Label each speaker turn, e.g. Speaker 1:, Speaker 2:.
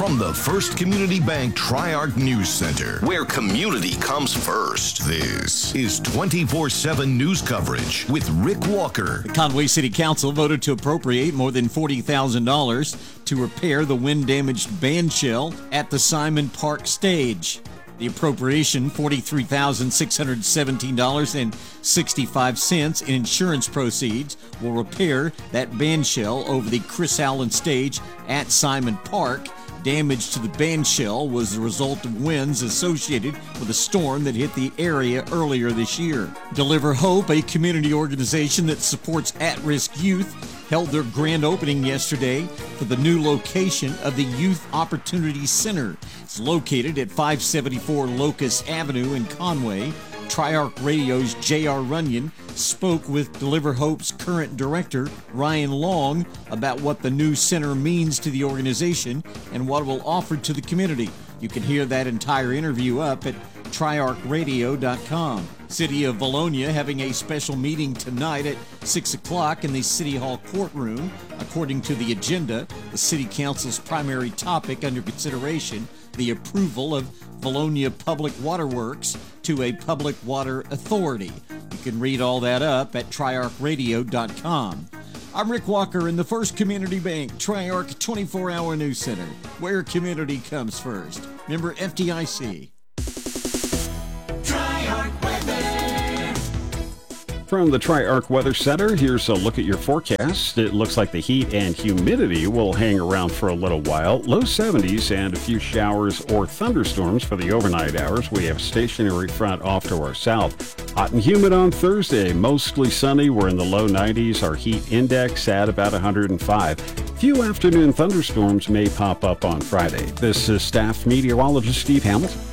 Speaker 1: From the First Community Bank Tri-Arc News Center, where community comes first, this is 24/7 news coverage with Rick Walker.
Speaker 2: The Conway City Council voted to appropriate more than $40,000 to repair the wind-damaged band shell at the Simon Park stage. The appropriation, $43,617.65 in insurance proceeds, will repair that band shell over the Chris Allen stage at Simon Park. Damage to the band shell was the result of winds associated with a storm that hit the area earlier this year. Deliver Hope, a community organization that supports at-risk youth, held their grand opening yesterday for the new location of the Youth Opportunity Center. It's located at 574 Locust Avenue in Conway. Tri-Arc Radio's J.R. Runyon spoke with Deliver Hope's current director, Ryan Long, about what the new center means to the organization and what it will offer to the community. You can hear that entire interview up at triarcradio.com. City of Vilonia having a special meeting tonight at 6 o'clock in the City Hall courtroom. According to the agenda, the City Council's primary topic under consideration, the approval of Vilonia Public Water Works to a public water authority. You can read all that up at triarcradio.com. I'm Rick Walker in the First Community Bank Tri-Arc 24-hour news center, where community comes first. Member FDIC.
Speaker 3: From the Tri-Arc Weather Center, here's a look at your forecast. It looks like the heat and humidity will hang around for a little while. Low 70s and a few showers or thunderstorms for the overnight hours. We have a stationary front off to our south. Hot and humid on Thursday. Mostly sunny. We're in the low 90s. Our heat index at about 105. Few afternoon thunderstorms may pop up on Friday. This is staff meteorologist Steve Hamilton.